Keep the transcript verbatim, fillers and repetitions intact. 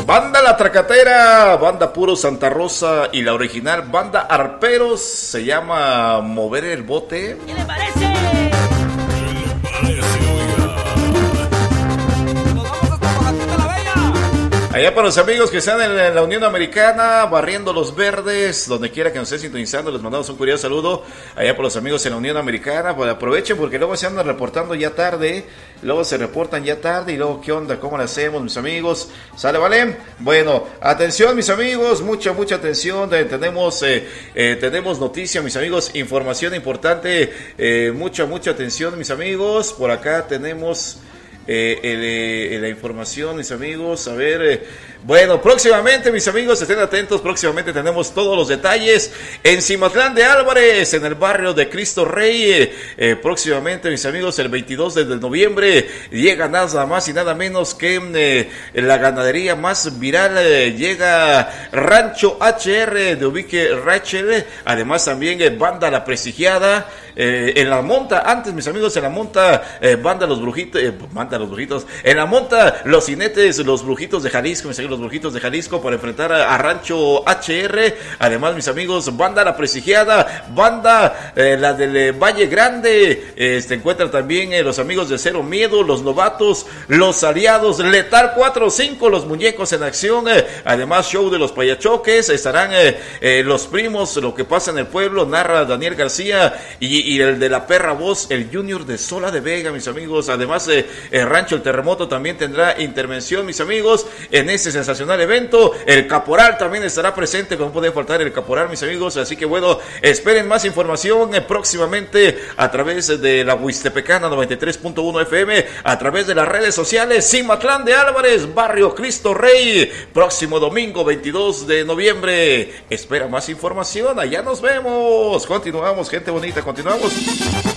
Banda La Tracatera, banda Puro Santa Rosa y la original banda Arperos se llama Mover el Bote. ¿Qué le parece? Allá para los amigos que están en la Unión Americana, barriendo los verdes, donde quiera que nos estén sintonizando, les mandamos un curioso saludo. Allá para los amigos en la Unión Americana, pues aprovechen porque luego se andan reportando ya tarde, luego se reportan ya tarde y luego qué onda, cómo le hacemos, mis amigos. ¿Sale, vale? Bueno, atención, mis amigos, mucha, mucha atención. Eh, tenemos, eh, eh, tenemos noticia, mis amigos, información importante, eh, mucha, mucha atención, mis amigos. Por acá tenemos... Eh, el, eh, la información, mis amigos, a ver, eh, bueno, próximamente, mis amigos, estén atentos, próximamente tenemos todos los detalles en Cimatlán de Álvarez, en el barrio de Cristo Rey, eh, eh, próximamente, mis amigos, el veintidós de noviembre, llega nada más y nada menos que eh, la ganadería más viral, eh, llega Rancho H R de Ubique Rachel, además también eh, banda La Prestigiada, eh, en la monta, antes, mis amigos, en la monta, eh, banda Los Brujitos, eh, banda Los Brujitos, en la monta, los jinetes, los Brujitos de Jalisco, mis amigos, los Brujitos de Jalisco, para enfrentar a, a Rancho H R, además, mis amigos, banda La Prestigiada, banda, eh, la del eh, Valle Grande, eh, se encuentran también eh, los amigos de Cero Miedo, los Novatos, los Aliados, Letal cuatro cinco, los Muñecos en Acción, eh, además, show de los Payachoques, estarán eh, eh, los primos, lo que pasa en el pueblo, narra Daniel García, y, y el de la perra voz, el Junior de Sola de Vega, mis amigos, además, eh, el Rancho El Terremoto también tendrá intervención, mis amigos, en ese sensacional evento. El Caporal también estará presente, como puede faltar el Caporal, mis amigos, así que bueno, esperen más información eh, próximamente a través de la Huistepecana noventa y tres punto uno F M, a través de las redes sociales. Cimatlán de Álvarez, barrio Cristo Rey, próximo domingo veintidós de noviembre, espera más información, allá nos vemos, continuamos, gente bonita, continuamos.